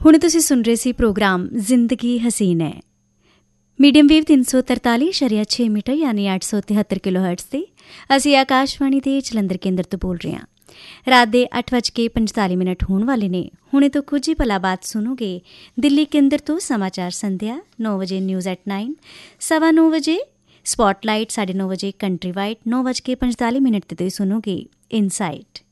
ਹੁਣ ਤੁਸੀਂ ਸੁਣ ਰਹੇ ਸੀ ਪ੍ਰੋਗਰਾਮ ਜ਼ਿੰਦਗੀ ਹਸੀਨ ਹੈ। ਮੀਡੀਅਮ ਵੇਵ 343.6 ਮੀਟਰ ਯਾਨੀ 873 ਕਿਲੋਹਰਟਜ਼ ਤੇ ਅਸੀਂ ਆਕਾਸ਼ਵਾਣੀ ਦੇ ਜਲੰਧਰ ਕੇਂਦਰ ਤੋਂ ਬੋਲ ਰਹੇ ਹਾਂ। ਰਾਤ ਦੇ 8:45 ਹੋਣ ਵਾਲੇ ਨੇ। ਹੁਣੇ ਤੋਂ ਕੁਝ ਹੀ ਪਲਾਂ ਬਾਅਦ ਸੁਣੋਗੇ ਦਿੱਲੀ ਕੇਂਦਰ ਤੋਂ ਸਮਾਚਾਰ ਸੰਧਿਆ, 9 ਵਜੇ ਨਿਊਜ਼ ਐਟ 9, 9:15 ਵਜੇ ਸਪੌਟਲਾਈਟ, 9:30 ਵਜੇ ਕੰਟਰੀ ਵਾਈਡ, 9:45 ਤੇ ਤੁਸੀਂ ਸੁਣੋਗੇ ਇਨਸਾਈਟ।